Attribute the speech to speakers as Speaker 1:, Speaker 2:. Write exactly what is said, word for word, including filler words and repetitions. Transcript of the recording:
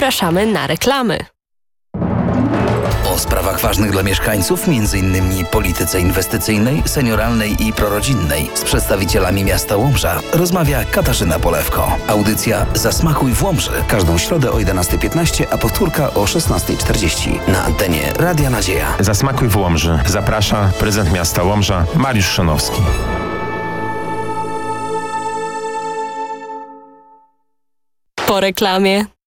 Speaker 1: zapraszamy na reklamy.
Speaker 2: O sprawach ważnych dla mieszkańców, między innymi polityce inwestycyjnej, senioralnej i prorodzinnej, z przedstawicielami miasta Łomża rozmawia Katarzyna Polewko. Audycja Zasmakuj w Łomży. Każdą środę o jedenasta piętnaście, a powtórka o szesnasta czterdzieści na antenie Radia Nadzieja.
Speaker 3: Zasmakuj w Łomży. Zaprasza prezydent miasta Łomża Mariusz Szonowski.
Speaker 1: Po reklamie.